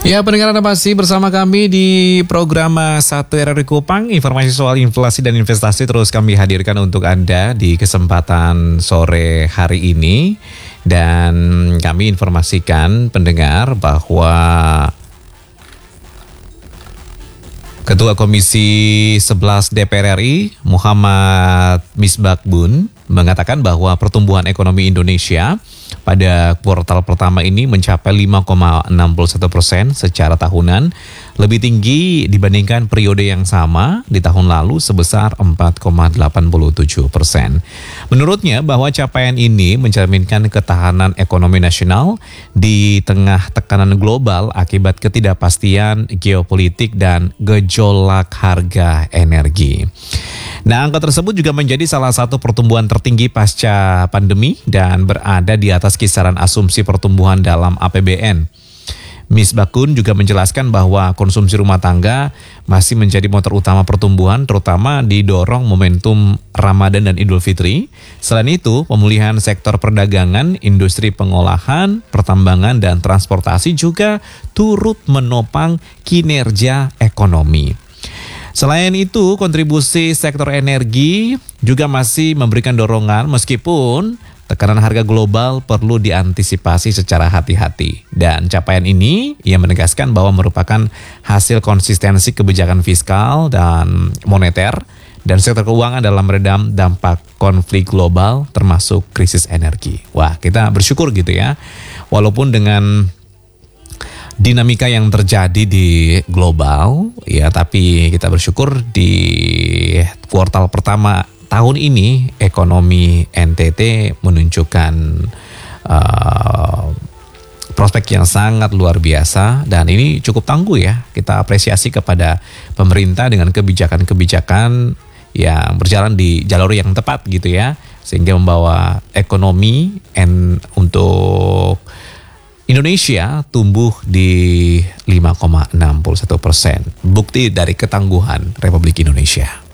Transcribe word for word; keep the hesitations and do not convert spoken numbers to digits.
Ya, pendengar Anda masih bersama kami di program satu R R I Kupang. Informasi soal inflasi dan investasi terus kami hadirkan untuk Anda di kesempatan sore hari ini. Dan kami informasikan pendengar bahwa Ketua Komisi sebelas D P R R I Muhammad Misbakbun mengatakan bahwa pertumbuhan ekonomi Indonesia pada kuartal pertama ini mencapai lima koma enam satu persen secara tahunan, lebih tinggi dibandingkan periode yang sama di tahun lalu sebesar empat koma delapan tujuh persen. Menurutnya bahwa capaian ini mencerminkan ketahanan ekonomi nasional di tengah tekanan global akibat ketidakpastian geopolitik dan gejolak harga energi. Nah, angka tersebut juga menjadi salah satu pertumbuhan tertinggi pasca pandemi dan berada di atas kisaran asumsi pertumbuhan dalam A P B N. Misbakun juga menjelaskan bahwa konsumsi rumah tangga masih menjadi motor utama pertumbuhan, terutama didorong momentum Ramadan dan Idul Fitri. Selain itu, pemulihan sektor perdagangan, industri pengolahan, pertambangan, dan transportasi juga turut menopang kinerja ekonomi. Selain itu, kontribusi sektor energi juga masih memberikan dorongan meskipun tekanan harga global perlu diantisipasi secara hati-hati. Dan capaian ini ia menegaskan bahwa merupakan hasil konsistensi kebijakan fiskal dan moneter dan sektor keuangan dalam meredam dampak konflik global termasuk krisis energi. Wah, kita bersyukur gitu ya. Walaupun dengan dinamika yang terjadi di global, ya, tapi kita bersyukur di kuartal pertama tahun ini ekonomi N T T menunjukkan uh, prospek yang sangat luar biasa dan ini cukup tangguh ya. Kita apresiasi kepada pemerintah dengan kebijakan-kebijakan yang berjalan di jalur yang tepat gitu ya, sehingga membawa ekonomi en, untuk Indonesia tumbuh di lima koma enam satu persen. Bukti dari ketangguhan Republik Indonesia.